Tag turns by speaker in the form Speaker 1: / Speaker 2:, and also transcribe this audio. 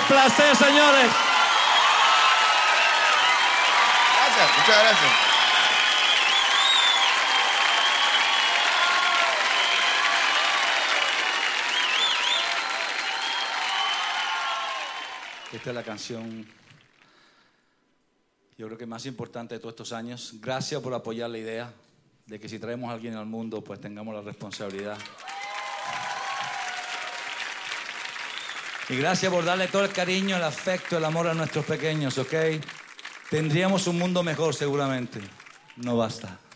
Speaker 1: placer, señores.
Speaker 2: Gracias, muchas gracias.
Speaker 1: Esta es la canción, yo creo que más importante de todos estos años. Gracias por apoyar la idea de que si traemos a alguien al mundo, pues tengamos la responsabilidad. Y gracias por darle todo el cariño, el afecto, el amor a nuestros pequeños, ¿ok? Tendríamos un mundo mejor seguramente. No basta.